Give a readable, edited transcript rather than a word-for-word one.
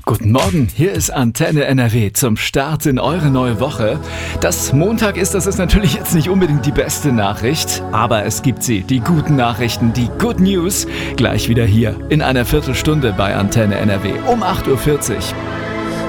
Guten Morgen, hier ist Antenne NRW zum Start in eure neue Woche. Dass Montag ist, das ist natürlich jetzt nicht unbedingt die beste Nachricht, aber es gibt sie, die guten Nachrichten, die Good News, gleich wieder hier in einer Viertelstunde bei Antenne NRW um 8.40 Uhr.